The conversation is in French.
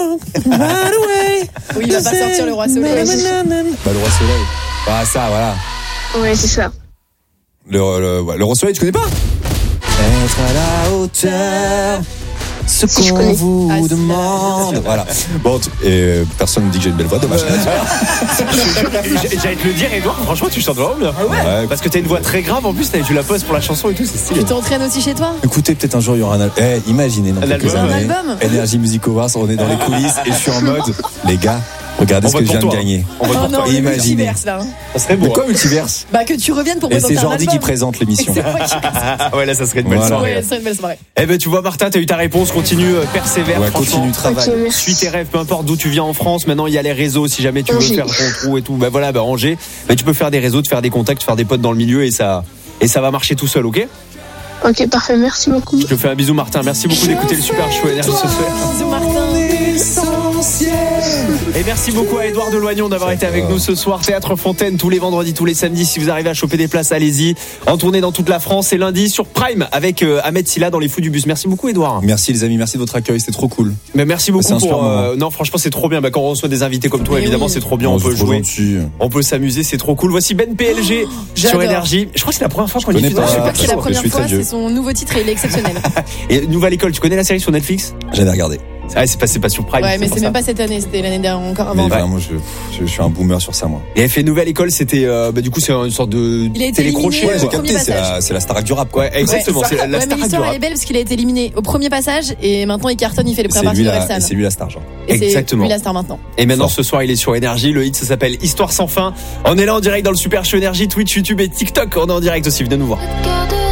Oui, il va pas sortir le Roi Soleil. Bah, le Roi Soleil. Ah, ça, voilà. Ouais, c'est ça. Le Roi Soleil, tu connais pas? Être à la hauteur, ce Si, je qu'on connais. vous Ah, si, demande. Voilà. Bon, personne ne dit que j'ai une belle voix, dommage. J'allais te le dire, Edouard, franchement, tu chantes vraiment bien. Ouais. Parce que t'as une voix très grave, en plus, tu la poses pour la chanson et tout, c'est stylé. Tu t'entraînes aussi chez toi? Écoutez, peut-être un jour il y aura un album. Imaginez dans Un quelques album, années. un album. Energy Music Awards, on est dans les coulisses et je suis en mode, les gars, regardez On ce que vote je viens pour de toi. gagner. On vote Oh pour non, toi. le Imaginez. multiverse là. Ça serait De beau. quoi multiverse? Bah que tu reviennes pour Et présenter c'est un Jordi album. qui présente l'émission. C'est moi qui Ah ouais, là, ça serait une belle Voilà. soirée. Ouais, c'est une belle soirée. Eh ben, tu vois, Martin, t'as eu ta réponse, continue, persévère, Ouais, franchement. continue, travail. Ok, merci. Suis tes rêves, peu importe d'où tu viens en France. Maintenant, il y a les réseaux. Si jamais tu veux Angers. faire ton trou et tout, bah voilà, Angers. Mais tu peux faire des réseaux, te faire des contacts, te faire des potes dans le milieu et ça va marcher tout seul, ok? Ok, parfait, merci beaucoup. Je te fais un bisou, Martin. Merci beaucoup d'écouter le super show Énergie ce soir. Bisous Martin. Et merci beaucoup à Édouard Deloignon d'avoir été avec nous ce soir. Théâtre Fontaine tous les vendredis, tous les samedis. Si vous arrivez à choper des places, allez-y. En tournée dans toute la France. Et lundi sur Prime avec Ahmed Silla dans les Fous du Bus. Merci beaucoup, Édouard. Merci les amis, merci de votre accueil, c'était trop cool. Mais merci beaucoup C'est un super pour. moment. Non, franchement, c'est trop bien. Bah, quand on reçoit des invités comme toi, Mais évidemment, oui. c'est trop bien. Oh, On peut c'est trop jouer. gentil. On peut s'amuser, c'est trop cool. Voici Ben PLG sur j'adore. Énergie. Je crois que c'est la première fois qu'on connais diffuse. pas. un Je sais super pas que c'est la show. Je première suis fois, très vieux. c'est son nouveau titre et il est exceptionnel. Et Nouvelle École, tu connais la série sur Netflix? J'avais regardé. Ah, c'est pas sur Prime. Ouais, mais pour c'est ça. même pas cette année, c'était l'année dernière encore Mais avant. vraiment, je suis un boomer sur ça, moi. Et elle fait Nouvelle École, c'était du coup c'est une sorte de Il a été télécrochet. éliminé Ouais, au j'ai quoi. premier capté, passage. c'est la Starac du rap, quoi. Ouais, exactement, c'est la Ouais, mais star du l'histoire elle rap. est belle parce qu'il a été éliminé au premier passage et maintenant il cartonne, il fait les premières C'est parties lui, de la, Orelsan. c'est lui la star, genre. Et c'est Exactement. lui la star maintenant. Et maintenant Fort. ce soir il est sur Énergie, le hit ça s'appelle Histoire sans fin. On est là en direct dans le Super Show Énergie, Twitch, YouTube et TikTok. On est en direct aussi, venez nous voir.